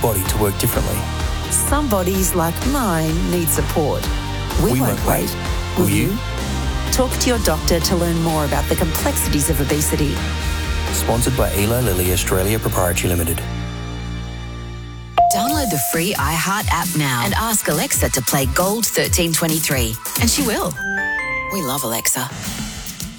body to work differently. Some bodies, like mine, need support. We won't wait. Will you? Talk to your doctor to learn more about the complexities of obesity. Sponsored by Eli Lilly Australia Proprietary Limited. Download the free iHeart app now and ask Alexa to play Gold 1323. And she will. We love Alexa.